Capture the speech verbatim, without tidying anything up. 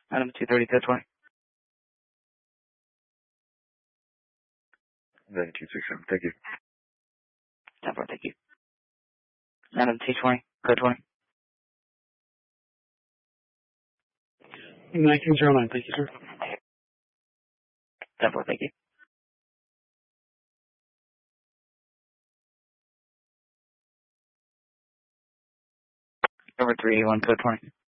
Item two thirty, code twenty. nine two six seven, thank you. ten four, thank you. Item two twenty, code twenty. nineteen oh nine, thank you, sir. ten four, thank you. Number three eighty-one, code twenty.